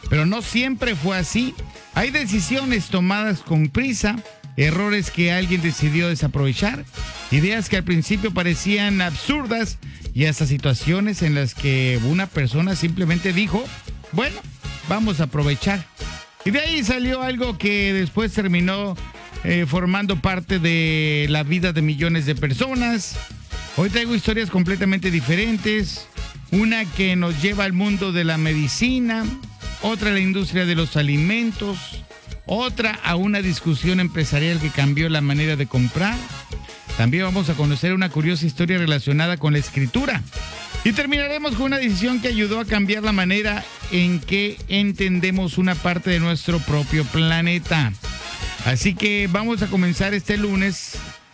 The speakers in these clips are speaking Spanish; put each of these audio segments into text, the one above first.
Pero no siempre fue así. Hay decisiones tomadas con prisa, errores que alguien decidió desaprovechar, ideas que al principio parecían absurdas y hasta situaciones en las que una persona simplemente dijo, bueno, vamos a aprovechar. Y de ahí salió algo que después terminó formando parte de la vida de millones de personas. Hoy traigo historias completamente diferentes. Una que nos lleva al mundo de la medicina, otra a la industria de los alimentos, otra a una discusión empresarial que cambió la manera de comprar. También vamos a conocer una curiosa historia relacionada con la escritura. Y terminaremos con una decisión que ayudó a cambiar la manera en que entendemos una parte de nuestro propio planeta. Así que vamos a comenzar este lunes,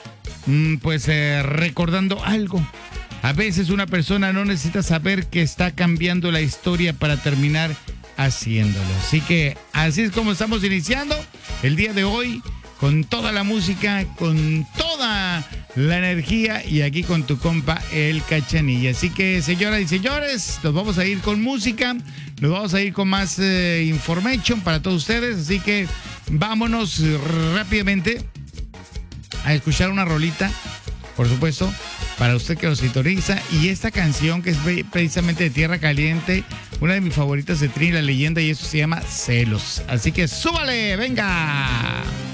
recordando algo. A veces una persona no necesita saber que está cambiando la historia para terminar haciéndolo. Así que así es como estamos iniciando el día de hoy, con toda la música, con toda la energía y aquí con tu compa El Cachanilla. Así que, señoras y señores, nos vamos a ir con música, nos vamos a ir con más information para todos ustedes. Así que vámonos rápidamente a escuchar una rolita, por supuesto, para usted que nos sintoniza. Y esta canción que es precisamente de Tierra Caliente, una de mis favoritas de Trini la Leyenda, y eso se llama Celos. Así que súbale, venga.